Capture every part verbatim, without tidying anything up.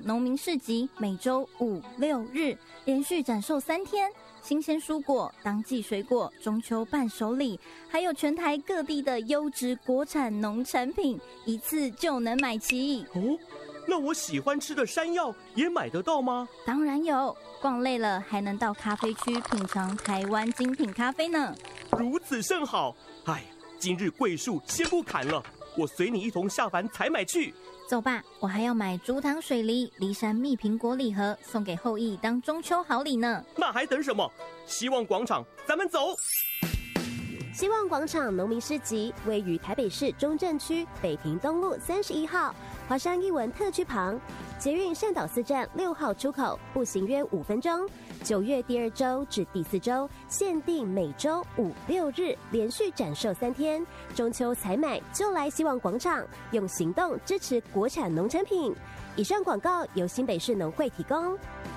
农民市集每周五六日连续展售三天，新鲜蔬果、当季水果、中秋伴手礼，还有全台各地的优质国产农产品，一次就能买齐。 哦，那我喜欢吃的山药也买得到吗？ 当然有，逛累了还能到咖啡区品尝台湾精品咖啡呢。 如此甚好，哎，今日桂树先不砍了，我随你一同下凡采买去。 走吧，我还要买竹糖水梨、梨山蜜苹果礼盒，送给后羿当中秋好礼呢。 那还等什么？希望广场，咱们走。 希望广场农民市集位于台北市中正区北平东路三十一号华山艺文特区旁，捷运善导寺站六号出口，步行约五分钟。九月第二周至第四周，限定每周五六日连续展售三天。中秋采买就来希望广场，用行动支持国产农产品。以上广告由新北市农会提供。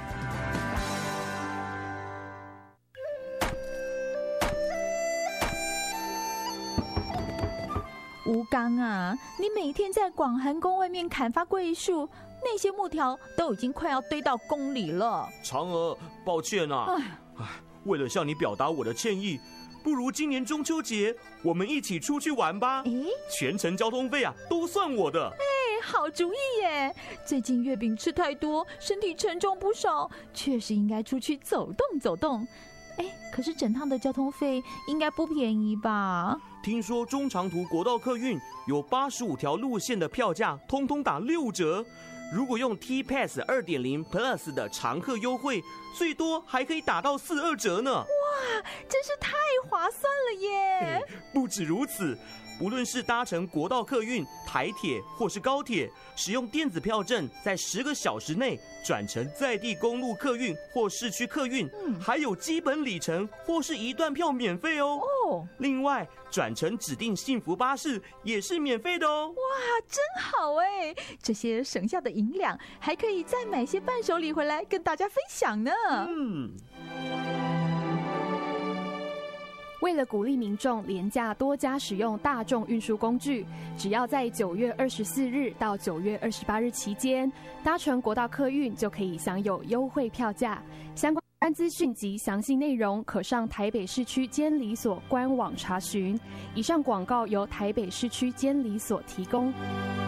吴刚啊，你每天在广寒宫外面砍伐桂树，那些木条都已经快要堆到宫里了。 嫦娥，抱歉啊，唉，为了向你表达我的歉意，不如今年中秋节我们一起出去玩吧。全程交通费啊都算我的。 哎，好主意耶！最近月饼吃太多，身体沉重不少，确实应该出去走动走动。哎，可是整趟的交通费应该不便宜吧？ 听说中长途国道客运有八十五条路线的票价，通通打六折。如果用 T Pass 二点零 Plus 的常客优惠，最多还可以打到四二折呢。哇， 真是太划算了耶！ 不止如此，无论是搭乘国道客运、台铁或是高铁，使用电子票证，在十个小时内转乘在地公路客运或市区客运，嗯、还有基本里程或是一段票免费哦。哦，另外转乘指定幸福巴士也是免费的哦。 哇，真好哎！这些省下的银两还可以再买些伴手礼回来跟大家分享呢。嗯。 为了鼓励民众廉价多加使用大众运输工具，只要在九月二十四日到九月二十八日期间搭乘国道客运，就可以享有优惠票价。相关资讯及详细内容，可上台北市区监理所官网查询。以上广告由台北市区监理所提供。